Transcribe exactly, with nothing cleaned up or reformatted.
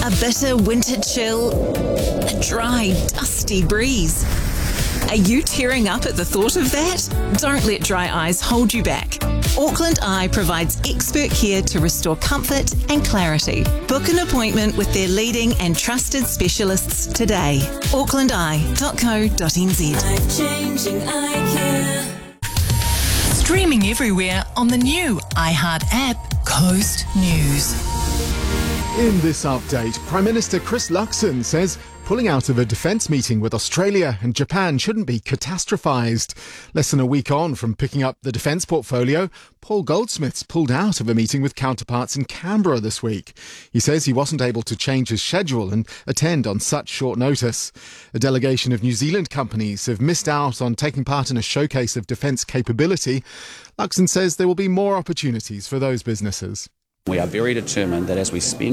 A bitter winter chill, a dry, dusty breeze. Are you tearing up at the thought of that? Don't let dry eyes hold you back. Auckland Eye provides expert care to restore comfort and clarity. Book an appointment with their leading and trusted specialists today. auckland eye dot co dot n z. Life-changing eye care. Streaming everywhere on the new iHeart app, Coast News. In this update, Prime Minister Chris Luxon says pulling out of a defence meeting with Australia and Japan shouldn't be catastrophised. Less than a week on from picking up the defence portfolio, Paul Goldsmith's pulled out of a meeting with counterparts in Canberra this week. He says he wasn't able to change his schedule and attend on such short notice. A delegation of New Zealand companies have missed out on taking part in a showcase of defence capability. Luxon says there will be more opportunities for those businesses. We are very determined that as we spend